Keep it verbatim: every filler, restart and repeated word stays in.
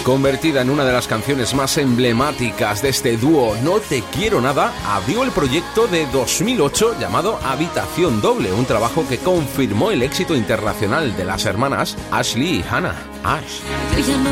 Convertida en una de las canciones más emblemáticas de este dúo No Te Quiero Nada, abrió el proyecto de dos mil ocho llamado Habitación Doble, un trabajo que confirmó el éxito internacional de las hermanas Ashley y Hannah. Ash. Yo ya no